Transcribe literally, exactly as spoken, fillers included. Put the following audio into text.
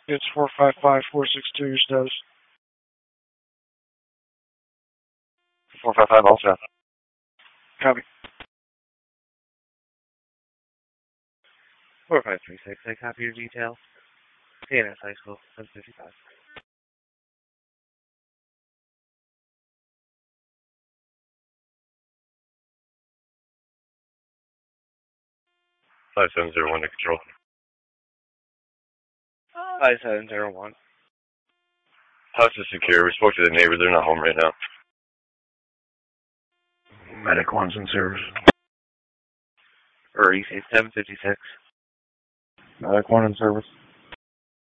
It's four five five four six two, your status. four five five also. Copy. four five three six, I copy your details. P N S High School, seven fifty-five. five seven zero one to control. five seven zero one. House is secure. We spoke to the neighbor. They're not home right now. Medic one's in service. Or E C seven fifty-six. Medic one in service.